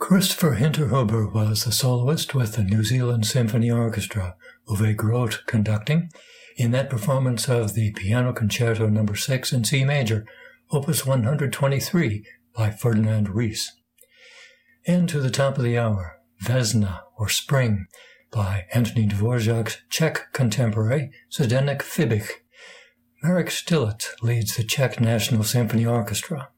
Christopher Hinterhuber was the soloist with the New Zealand Symphony Orchestra, Uwe Groth conducting, in that performance of the Piano Concerto No. 6 in C major, Opus 123 by Ferdinand Ries. And to the top of the hour, Vesna, or Spring, by Anthony Dvorak's Czech contemporary, Zdeněk Fibich. Marek Stilit leads the Czech National Symphony Orchestra.